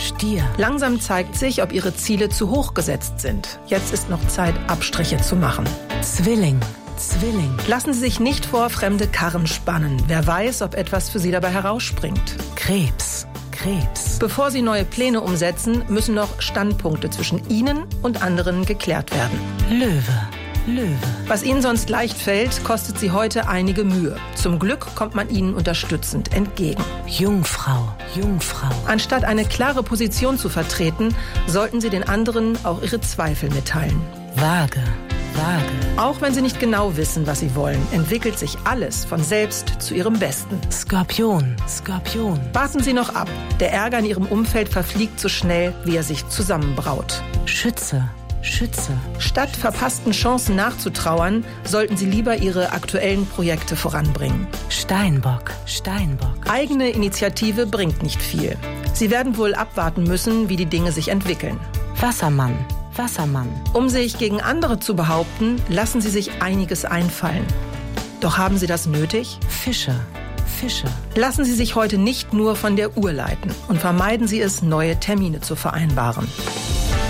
Stier. Langsam zeigt sich, ob Ihre Ziele zu hoch gesetzt sind. Jetzt ist noch Zeit, Abstriche zu machen. Zwilling. Zwilling. Lassen Sie sich nicht vor fremde Karren spannen. Wer weiß, ob etwas für Sie dabei herausspringt. Krebs. Krebs. Bevor Sie neue Pläne umsetzen, müssen noch Standpunkte zwischen Ihnen und anderen geklärt werden. Löwe. Löwe. Was Ihnen sonst leicht fällt, kostet Sie heute einige Mühe. Zum Glück kommt man Ihnen unterstützend entgegen. Jungfrau. Jungfrau. Anstatt eine klare Position zu vertreten, sollten Sie den anderen auch Ihre Zweifel mitteilen. Waage. Waage. Auch wenn Sie nicht genau wissen, was Sie wollen, entwickelt sich alles von selbst zu Ihrem Besten. Skorpion. Skorpion. Warten Sie noch ab. Der Ärger in Ihrem Umfeld verfliegt so schnell, wie er sich zusammenbraut. Schütze. Schütze. Statt verpassten Chancen nachzutrauern, sollten Sie lieber Ihre aktuellen Projekte voranbringen. Steinbock. Steinbock. Eigene Initiative bringt nicht viel. Sie werden wohl abwarten müssen, wie die Dinge sich entwickeln. Wassermann. Wassermann. Um sich gegen andere zu behaupten, lassen Sie sich einiges einfallen. Doch haben Sie das nötig? Fische. Fische. Lassen Sie sich heute nicht nur von der Uhr leiten und vermeiden Sie es, neue Termine zu vereinbaren.